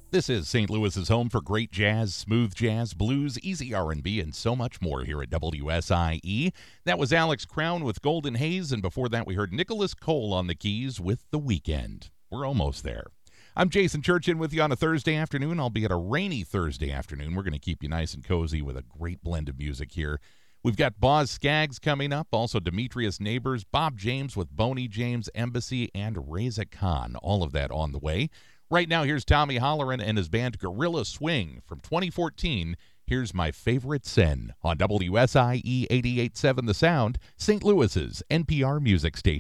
This is St. Louis's home for great jazz, smooth jazz, blues, easy R&B, and so much more here at WSIE. That was Alex Crown with Golden Haze, and before that we heard Nicholas Cole on the keys with The Weekend. We're almost there. I'm Jason Churchin with you on a Thursday afternoon, albeit a rainy Thursday afternoon. We're going to keep you nice and cozy with a great blend of music here. We've got Boz Skaggs coming up, also Demetrius Neighbors, Bob James with Boney James Embassy, and Reza Khan. All of that on the way. Right now, here's Tommy Holleran and his band Gorilla Swing from 2014. Here's My Favorite Sin on WSIE 88.7 The Sound, St. Louis's NPR music station.